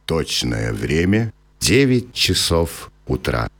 Точное время 9 часов утра.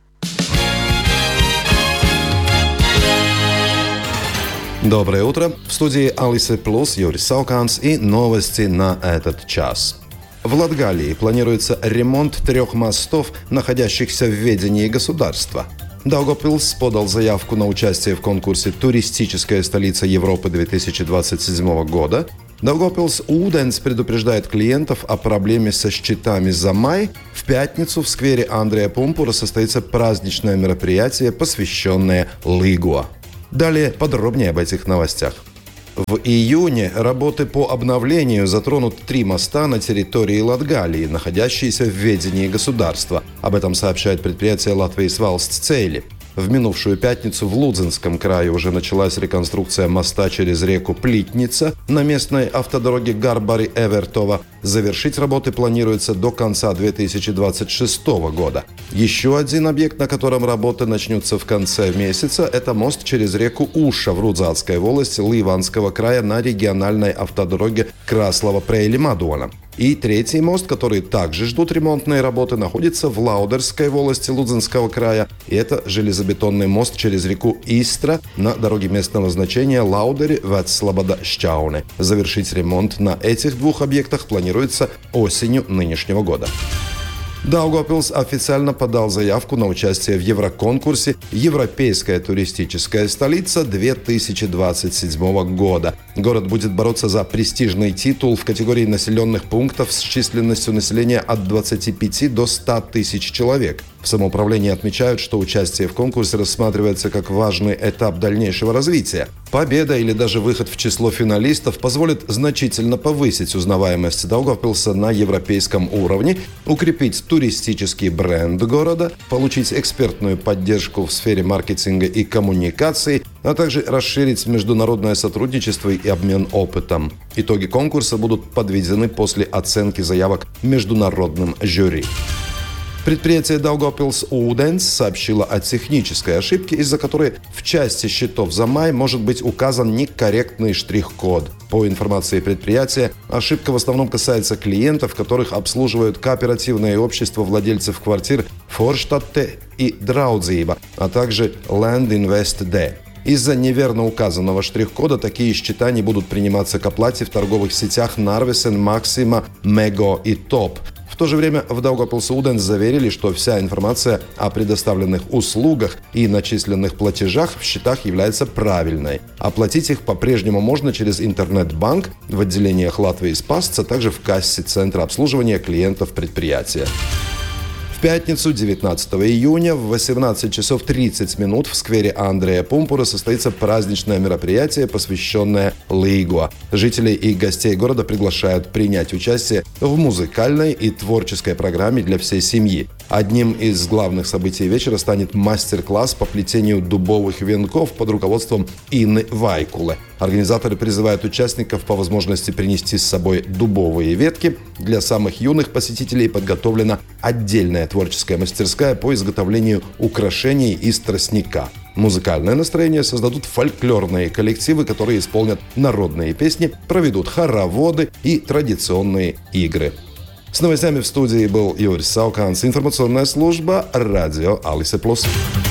Доброе утро. В студии Алисы Плюс, Юрий Сауканс и новости на этот час. В Латгалии планируется ремонт 3 мостов, находящихся в ведении государства. Даугавпилс подал заявку на участие в конкурсе «Туристическая столица Европы 2027 года». Даугавпилс Ūdens предупреждает клиентов о проблеме со счетами за май. В пятницу в сквере Андрея Пумпура состоится праздничное мероприятие, посвященное Лигуа. Далее подробнее об этих новостях. В июне работы по обновлению затронут 3 моста на территории Латгалии, находящиеся в ведении государства. Об этом сообщает предприятие Latvijas Valsts Ceļi. В минувшую пятницу в Лудзенском крае уже началась реконструкция моста через реку Плитница на местной автодороге Гарбари-Эвертова. Завершить работы планируется до конца 2026 года. Еще один объект, на котором работы начнутся в конце месяца, это мост через реку Уша в Рудзацкой волости Ливанского края на региональной автодороге Краслава-Преили-Мадуана. И третий мост, который также ждут ремонтные работы, находится в Лаудерской волости Лудзенского края. И это железобетонный мост через реку Истра на дороге местного значения Лаудери-Вецслобода-Щауне. Завершить ремонт на этих 2 объектах планируется осенью нынешнего года. Даугавпилс официально подал заявку на участие в Евроконкурсе «Европейская туристическая столица 2027 года». Город будет бороться за престижный титул в категории населенных пунктов с численностью населения от 25 до 100 тысяч человек. В самоуправлении отмечают, что участие в конкурсе рассматривается как важный этап дальнейшего развития. Победа или даже выход в число финалистов позволит значительно повысить узнаваемость Даугавпилса на европейском уровне, укрепить туристический бренд города, получить экспертную поддержку в сфере маркетинга и коммуникаций, а также расширить международное сотрудничество и обмен опытом. Итоги конкурса будут подведены после оценки заявок международным жюри. Предприятие Daugavpils Ūdens сообщило о технической ошибке, из-за которой в части счетов за май может быть указан некорректный штрих-код. По информации предприятия, ошибка в основном касается клиентов, которых обслуживают кооперативные общества владельцев квартир Форштадте и Драудzība, а также Land Invest D. Из-за неверно указанного штрих-кода такие счета не будут приниматься к оплате в торговых сетях Narvesen, Maxima, Mego и Top. В то же время в Daugavpils Ūdens заверили, что вся информация о предоставленных услугах и начисленных платежах в счетах является правильной. Оплатить их по-прежнему можно через интернет-банк, в отделениях Latvijas Pasts, а также в кассе Центра обслуживания клиентов предприятия. В пятницу, 19 июня, в 18 часов 30 минут в сквере Андрея Пумпура состоится праздничное мероприятие, посвященное Лигуа. Жителей и гостей города приглашают принять участие в музыкальной и творческой программе для всей семьи. Одним из главных событий вечера станет мастер-класс по плетению дубовых венков под руководством Инны Вайкулы. Организаторы призывают участников по возможности принести с собой дубовые ветки. Для самых юных посетителей подготовлена отдельная творческая мастерская по изготовлению украшений из тростника. Музыкальное настроение создадут фольклорные коллективы, которые исполнят народные песни, проведут хороводы и традиционные игры. С новостями в студии был Юрий Сауканс, информационная служба «Радио Алисы Плюс».